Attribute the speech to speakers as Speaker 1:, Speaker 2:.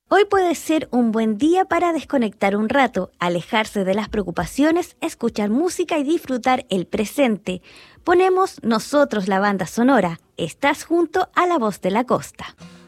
Speaker 1: Hoy puede ser un buen día para desconectar un rato, alejarse de las preocupaciones, escuchar música y disfrutar el presente. Ponemos nosotros la banda sonora. Estás junto a La Voz de la Costa.